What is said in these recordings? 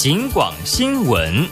警广新闻。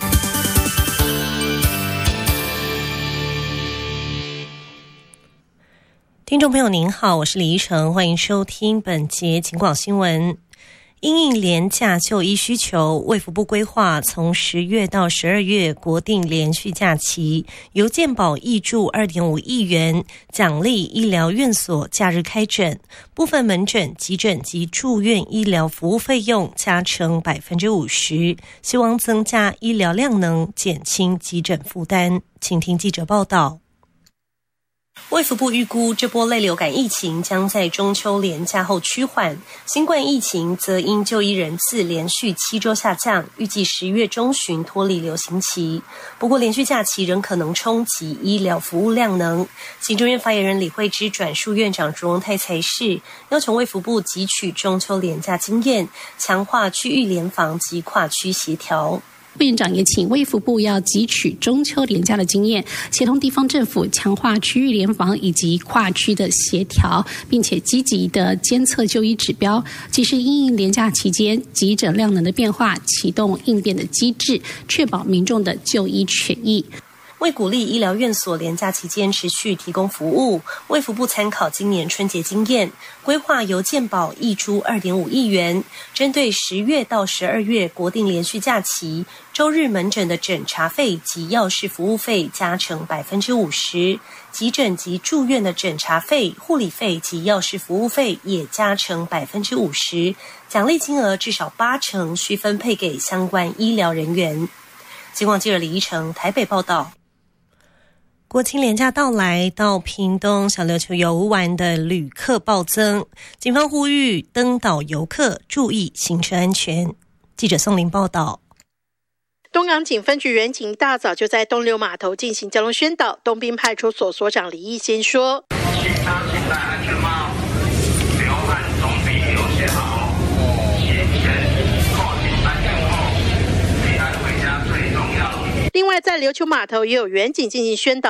听众朋友您好，我是李依晨，欢迎收听本节警广新闻。因应连假就医需求，卫福部规划从10月到12月国定连续假期，由健保挹注2.5亿元，奖励医疗院所假日开诊，部分门诊、急诊及住院医疗服务费用加成 50%， 希望增加医疗量能，减轻急诊负担。请听记者报道。卫福部预估这波类流感疫情将在中秋连假后趋缓，新冠疫情则因就医人次连续7周下降，预计10月中旬脱离流行期。不过连续假期仍可能冲击医疗服务量能。行政院发言人李惠芝转述院长卓荣泰才是，要求卫福部汲取中秋连假经验，强化区域联防及跨区协调。 副院长也请卫福部要汲取中秋连假的经验，协同地方政府强化区域联防以及跨区的协调，并且积极的监测就医指标，及时因应连假期间急诊量能的变化，启动应变的机制，确保民众的就医权益。 为鼓励医疗院所连假期间持续提供服务，卫福部参考今年春节经验，规划由健保挹注2.5亿元，针对10月到12月国定连续假期，周日门诊的诊查费及药事服务费加成 50%， 急诊及住院的诊查费、护理费及药事服务费也加成 50%， 奖励金额至少80%需分配给相关医疗人员。警广记者李依晨台北报道。国庆连假到来，到屏东小琉球游玩的旅客暴增，警方呼吁登岛游客注意行车安全。记者宋林报道。 东港警分局员警大早就在东流码头进行交通宣导。东滨派出所所长李义先说： 请他请戴安全帽，流汗总比有些好，先扣紧安全后，平安回家最重要。 另外在琉球码头也有员警进行宣导，